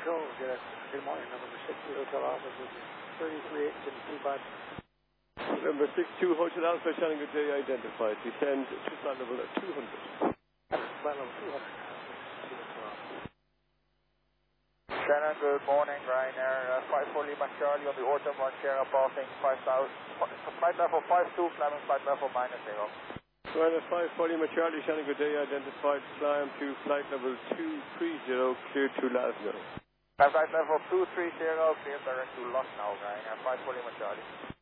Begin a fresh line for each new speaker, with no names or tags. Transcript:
Control, good morning, number 62 Hotel Alpha, 33 Bud.
Number 62 Hotel Alpha, Shannon, good day, identified. Descend to flight level at 200.
Flight level 200.
Shannon, good morning, Ryanair 54 Lima Charlie on the Autumn 1 Sierra passing 5,000, flight level 52, climbing flight level -0.
Ryanair 54 Lima Charlie, Shannon, good day, identified. Climb to flight level 230, clear to Lasno.
Flight level 230, clear direct to Lucknow, Ryanair 54 Lima Charlie.